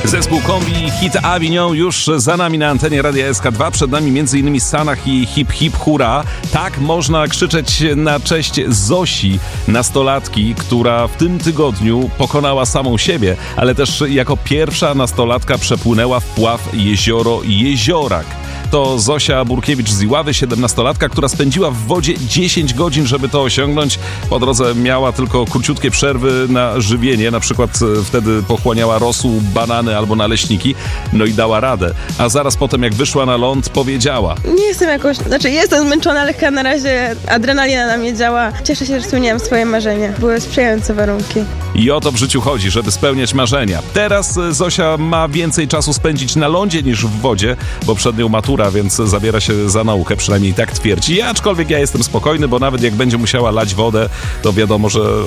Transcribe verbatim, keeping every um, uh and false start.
Zespół Kombi, hit Avignon już za nami na antenie Radia S K dwa. Przed nami m.in. Sanach i Hip Hip Hura. Tak można krzyczeć na cześć Zosi, nastolatki, która w tym tygodniu pokonała samą siebie, ale też jako pierwsza nastolatka przepłynęła w pław jezioro Jeziorak. To Zosia Burkiewicz z Iławy, siedemnastolatka, która spędziła w wodzie dziesięć godzin, żeby to osiągnąć. Po drodze miała tylko króciutkie przerwy na żywienie, na przykład wtedy pochłaniała rosół, banany albo naleśniki, no i dała radę. A zaraz potem, jak wyszła na ląd, powiedziała: Nie jestem jakoś, znaczy jestem zmęczona, lekka na razie, adrenalina na mnie działa. Cieszę się, że spełniłam swoje marzenia. Były sprzyjające warunki. I o to w życiu chodzi, żeby spełniać marzenia. Teraz Zosia ma więcej czasu spędzić na lądzie niż w wodzie, bo przed nią matura, więc zabiera się za naukę, przynajmniej tak twierdzi. Aczkolwiek ja jestem spokojny, bo nawet jak będzie musiała lać wodę, to wiadomo, że